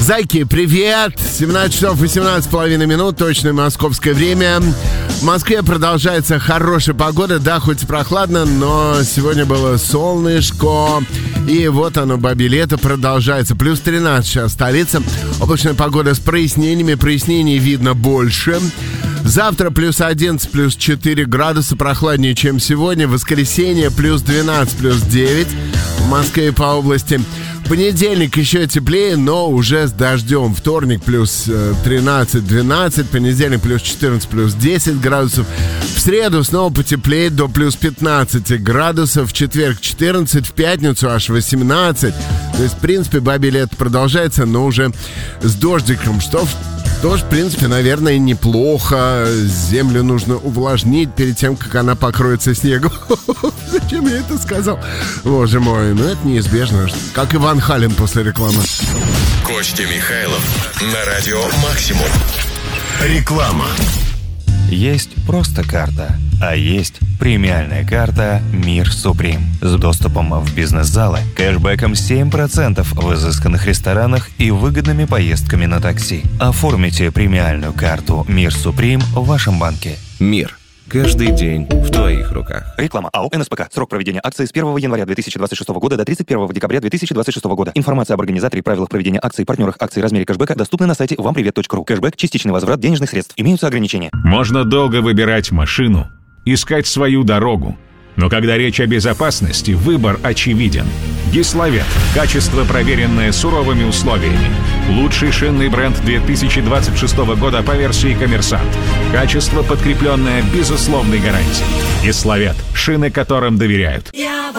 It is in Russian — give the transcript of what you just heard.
Зайки, привет! 17 часов 18,5 минут, точное московское время. В Москве продолжается хорошая погода, да, хоть и прохладно, но сегодня было солнышко. И вот оно, бабье лето, продолжается. Плюс 13 сейчас столица. Облачная погода с прояснениями, прояснений видно больше. Завтра плюс 11, плюс 4 градуса, прохладнее, чем сегодня. Воскресенье плюс 12, плюс 9 в Москве и по области. Понедельник еще теплее, но уже с дождем. Вторник плюс 13-12, понедельник плюс 14, плюс 10 градусов. В среду снова потеплеет до плюс 15 градусов. В четверг 14, в пятницу аж 18. То есть, в принципе, бабье лето продолжается, но уже с дождиком, что тоже, в принципе, наверное, неплохо. Землю нужно увлажнить перед тем, как она покроется снегом. Зачем я это сказал? Боже мой, ну это неизбежно. Как Иван Халин после рекламы. Костя Михайлов на радио «Максимум». Реклама. Есть просто карта, а есть премиальная карта «Мир Суприм» с доступом в бизнес-залы, кэшбэком 7% в изысканных ресторанах и выгодными поездками на такси. Оформите премиальную карту «Мир Суприм» в вашем банке. Мир. Каждый день в твоих руках. Реклама АО «НСПК». Срок проведения акции с 1 января 2026 года до 31 декабря 2026 года. Информация об организаторе, правилах проведения акций, партнерах акций, размере кэшбэка доступны на сайте вампривет.ру. Кэшбэк – частичный возврат денежных средств. Имеются ограничения. Можно долго выбирать машину, искать свою дорогу. Но когда речь о безопасности, выбор очевиден. Гиславет. Качество, проверенное суровыми условиями. Лучший шинный бренд 2026 года по версии «Коммерсант». Качество, подкрепленное безусловной гарантией. Гиславет. Шины, которым доверяют.